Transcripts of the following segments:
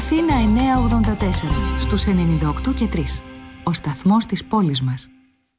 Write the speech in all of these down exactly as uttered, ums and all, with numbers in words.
Αθήνα εννιακόσια ογδόντα τέσσερα, στους ενενήντα οκτώ και τρία. Ο σταθμός της πόλης μας.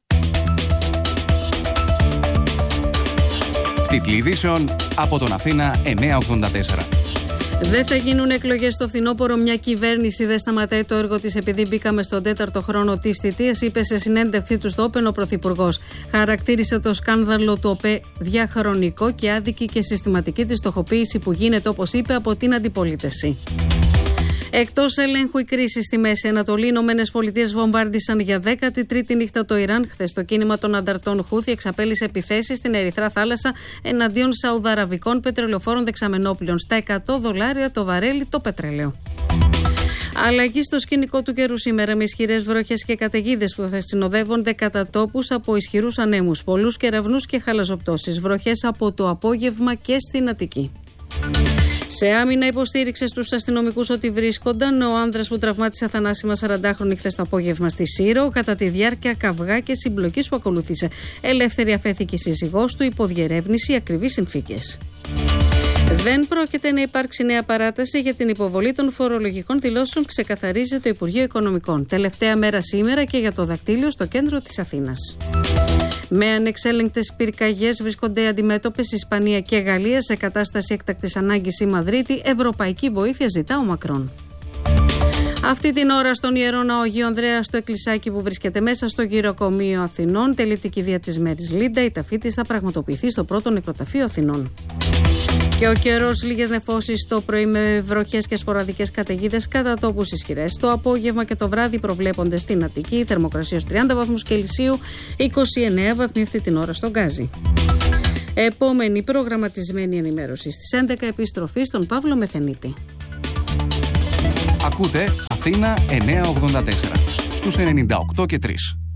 Τίτλοι ειδήσεων από τον Αθήνα εννιακόσια ογδόντα τέσσερα. Δεν θα γίνουν εκλογές στο φθινόπωρο. Μια κυβέρνηση δεν σταματάει το έργο της επειδή μπήκαμε στον τέταρτο χρόνο της θητείας, είπε σε συνέντευξή του στο Όπεν ο Πρωθυπουργός. Χαρακτήρισε το σκάνδαλο του ΟΠΕ διαχρονικό και άδικη και συστηματική τη στοχοποίηση που γίνεται, όπως είπε, από την αντιπολίτευση. Εκτός ελέγχου η κρίση στη Μέση Ανατολή, οι Ηνωμένες Πολιτείες βομβάρδισαν για δέκατη τρίτη νύχτα το Ιράν. Χθες το κίνημα των ανταρτών Χούθι εξαπέλυσε επιθέσεις στην Ερυθρά Θάλασσα εναντίον σαουδαραβικών πετρελαιοφόρων δεξαμενόπλων. Στα εκατό δολάρια το βαρέλι το πετρέλαιο. Αλλαγή στο σκηνικό του καιρού σήμερα, με ισχυρές βροχές και καταιγίδες που θα συνοδεύονται κατά τόπους από ισχυρούς ανέμους, πολλούς κεραυνούς και χαλαζοπτώσεις. Βροχές από το απόγευμα και στην Αττική. Σε άμυνα υποστήριξε στους αστυνομικούς ότι βρίσκονταν ο άνδρας που τραυμάτισε θανάσιμα σαραντάχρονη χθες το απόγευμα στη Σύρο κατά τη διάρκεια καυγά και συμπλοκής που ακολούθησε. Ελεύθερη αφέθηκε η σύζυγός του, υπό διερεύνηση, ακριβείς συνθήκες. Δεν πρόκειται να υπάρξει νέα παράταση για την υποβολή των φορολογικών δηλώσεων, ξεκαθαρίζει το Υπουργείο Οικονομικών. Τελευταία μέρα σήμερα και για το δακτύλιο στο κέντρο της Αθήνας. Με ανεξέλεγκτες πυρκαγιές βρίσκονται αντιμέτωπες Ισπανία και Γαλλία, σε κατάσταση έκτακτης ανάγκης η Μαδρίτη. Ευρωπαϊκή βοήθεια ζητά ο Μακρόν. Αυτή την ώρα στον Ιερό Ναό Αγίου Ανδρέα, στο εκκλησάκι που βρίσκεται μέσα στο γυροκομείο Αθηνών, τελείται η κηδεία της Μέρης Λίντα. Η ταφή της θα πραγματοποιηθεί στο πρώτο νεκροταφείο Αθηνών. Και ο καιρός, λίγες νεφώσεις το πρωί με βροχές και σποραδικές καταιγίδες, κατά τόπους ισχυρές. Το απόγευμα και το βράδυ προβλέπονται στην Αττική, θερμοκρασία στους τριάντα βαθμούς Κελσίου, είκοσι εννέα βαθμοί αυτή την ώρα στον Γκάζι. Επόμενη προγραμματισμένη ενημέρωση στις έντεκα, επιστροφή στον Παύλο Μεθενίτη. Ακούτε Αθήνα εννιακόσια ογδόντα τέσσερα στους ενενήντα οκτώ και τρία.